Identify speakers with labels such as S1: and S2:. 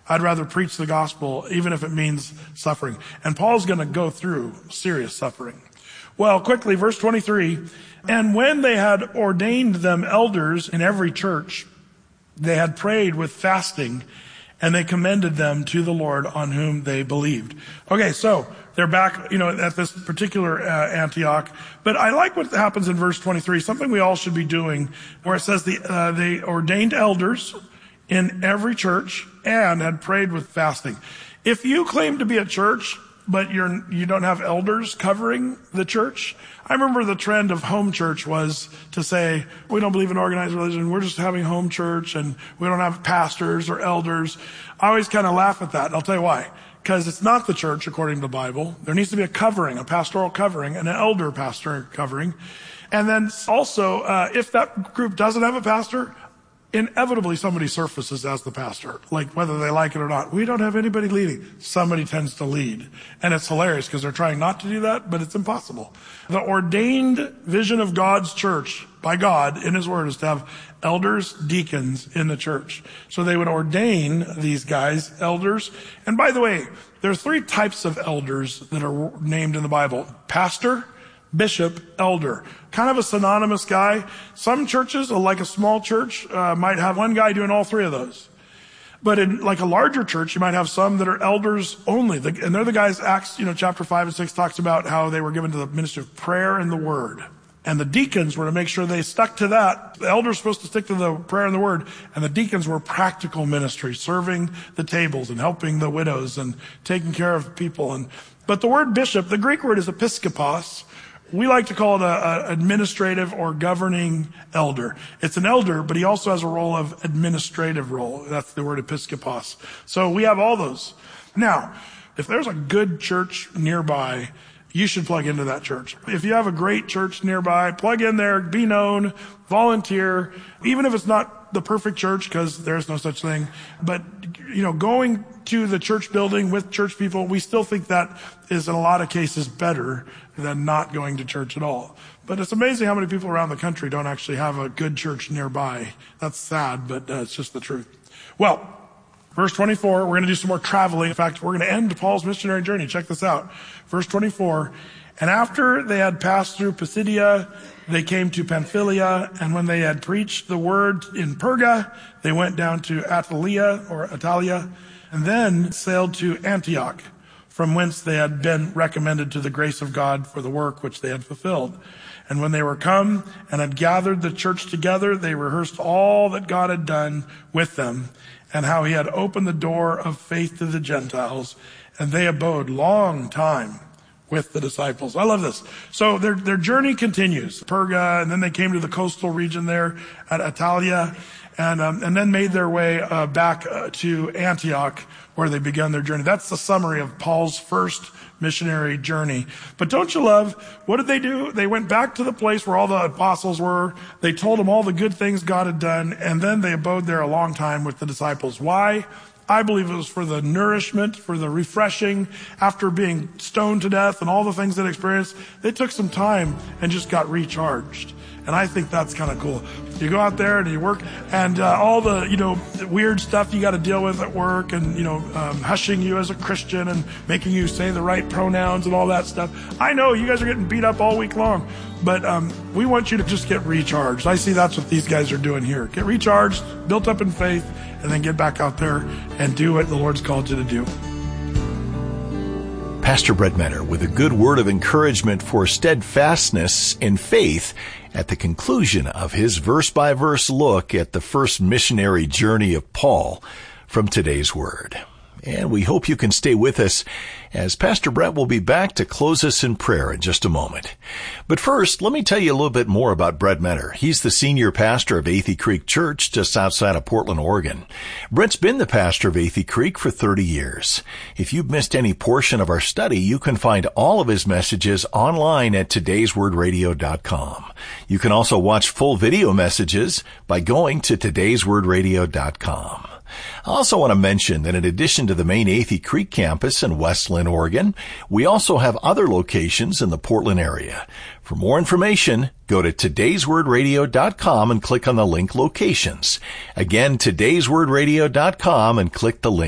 S1: I'd rather preach the gospel, even if it means suffering. And Paul's going to go through serious suffering. Well, quickly, verse 23, and when they had ordained them elders in every church, they had prayed with fasting, and they commended them to the Lord on whom they believed. Okay, so they're back, at this particular Antioch. But I like what happens in verse 23, something we all should be doing, where it says they ordained elders in every church and had prayed with fasting. If you claim to be a church, but you don't have elders covering the church. I remember the trend of home church was to say, we don't believe in organized religion, we're just having home church, and we don't have pastors or elders. I always kind of laugh at that, and I'll tell you why. Because it's not the church according to the Bible. There needs to be a covering, a pastoral covering, and an elder pastor covering. And then also, if that group doesn't have a pastor, inevitably somebody surfaces as the pastor, like whether they like it or not. We don't have anybody leading. Somebody tends to lead. And it's hilarious because they're trying not to do that, but it's impossible. The ordained vision of God's church by God in his word is to have elders, deacons in the church. So they would ordain these guys, elders. And by the way, there are 3 types of elders that are named in the Bible. Pastor, bishop, elder. Kind of a synonymous guy. Some churches, like a small church, might have one guy doing all 3 of those. But in like a larger church, you might have some that are elders only. And they're the guys, Acts, chapter 5 and 6 talks about how they were given to the ministry of prayer and the word. And the deacons were to make sure they stuck to that. The elders were supposed to stick to the prayer and the word. And the deacons were practical ministry, serving the tables and helping the widows and taking care of people. But the word bishop, the Greek word is episkopos. We like to call it an administrative or governing elder. It's an elder, but he also has a role of administrative role. That's the word episkopos. So we have all those. Now, if there's a good church nearby, you should plug into that church. If you have a great church nearby, plug in there, be known, volunteer, even if it's not the perfect church, because there's no such thing. But, going to the church building with church people, we still think that is in a lot of cases better than not going to church at all. But it's amazing how many people around the country don't actually have a good church nearby. That's sad, but it's just the truth. Well, verse 24, we're going to do some more traveling. In fact, we're going to end Paul's missionary journey. Check this out. Verse 24, and after they had passed through Pisidia, they came to Pamphylia, and when they had preached the word in Perga, they went down to Attalia, and then sailed to Antioch, from whence they had been recommended to the grace of God for the work which they had fulfilled. And when they were come and had gathered the church together, they rehearsed all that God had done with them, and how he had opened the door of faith to the Gentiles, and they abode long time with the disciples. I love this. So their journey continues. Perga, and then they came to the coastal region there at Attalia, and then made their way back to Antioch, where they began their journey. That's the summary of Paul's first missionary journey. But don't you love, what did they do? They went back to the place where all the apostles were. They told them all the good things God had done, and then they abode there a long time with the disciples. Why? I believe it was for the nourishment, for the refreshing. After being stoned to death and all the things they experienced, they took some time and just got recharged. And I think that's kind of cool. You go out there and you work, and all the, weird stuff you got to deal with at work, and, hushing you as a Christian and making you say the right pronouns and all that stuff. I know you guys are getting beat up all week long, but we want you to just get recharged. I see that's what these guys are doing here. Get recharged, built up in faith, and then get back out there and do what the Lord's called you to do.
S2: Pastor Brett Menner with a good word of encouragement for steadfastness in faith at the conclusion of his verse-by-verse look at the first missionary journey of Paul from today's Word. And we hope you can stay with us as Pastor Brett will be back to close us in prayer in just a moment. But first, let me tell you a little bit more about Brett Menner. He's the senior pastor of Athey Creek Church just outside of Portland, Oregon. Brett's been the pastor of Athey Creek for 30 years. If you've missed any portion of our study, you can find all of his messages online at todayswordradio.com. You can also watch full video messages by going to todayswordradio.com. I also want to mention that in addition to the main Athey Creek campus in Westland, Oregon, we also have other locations in the Portland area. For more information, go to todayswordradio.com and click on the link Locations. Again, todayswordradio.com and click the link